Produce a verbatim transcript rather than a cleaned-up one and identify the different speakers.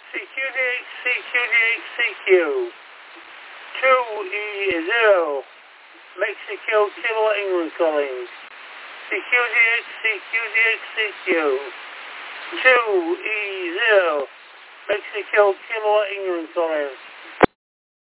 Speaker 1: C Q D H, C Q D H, C Q. two E zero. Mexico, Kilo, England calling. C Q D H, C Q D H, C Q. two E zero. Mexico, Kilo, England calling.